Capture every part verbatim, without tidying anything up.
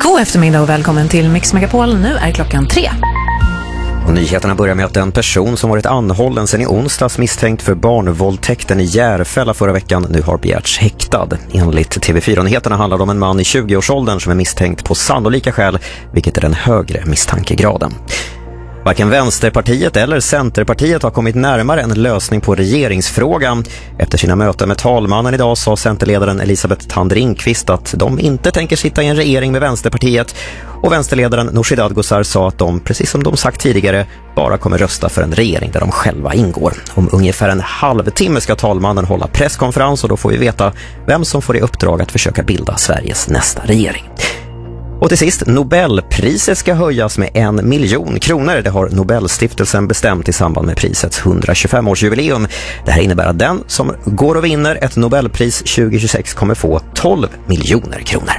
God eftermiddag och välkommen till Mix Megapol. Nu är klockan tre. Och nyheterna börjar med att en person som varit anhållen sedan i onsdags misstänkt för barnvåldtäkten i Järfälla förra veckan nu har begärts häktad. Enligt T V fyra-nyheterna handlar det om en man i tjugoårsåldern som är misstänkt på sannolika skäl, vilket är den högre misstankegraden. Varken Vänsterpartiet eller Centerpartiet har kommit närmare en lösning på regeringsfrågan. Efter sina möten med talmannen idag sa Centerledaren Elisabeth Thand-Ringqvist att de inte tänker sitta i en regering med Vänsterpartiet. Och vänsterledaren Nooshi Dadgostar sa att de, precis som de sagt tidigare, bara kommer rösta för en regering där de själva ingår. Om ungefär en halvtimme ska talmannen hålla presskonferens och då får vi veta vem som får i uppdrag att försöka bilda Sveriges nästa regering. Och till sist, Nobelpriset ska höjas med en miljon kronor. Det har Nobelstiftelsen bestämt i samband med prisets hundratjugofem-årsjubileum. Det här innebär att den som går och vinner ett Nobelpris tjugohundratjugosex kommer få tolv miljoner kronor.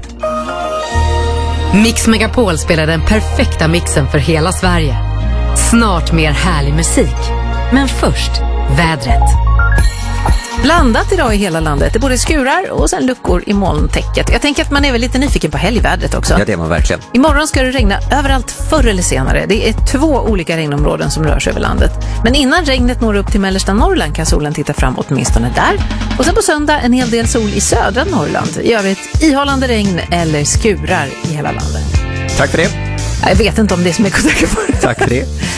Mix Megapol spelar den perfekta mixen för hela Sverige. Snart mer härlig musik. Men först, vädret. Blandat idag i hela landet. Det är både skurar och sen luckor i molntäcket. Jag tänker att man är väl lite nyfiken på helgvädret också. Ja, det är man verkligen. Imorgon ska det regna överallt förr eller senare. Det är två olika regnområden som rör sig över landet. Men innan regnet når upp till mellersta Norrland kan solen titta fram åtminstone där. Och sen på söndag en hel del sol i södra Norrland. I övrigt ihållande regn eller skurar i hela landet. Tack för det. Jag vet inte om det är så mycket att tänka på. Tack för det.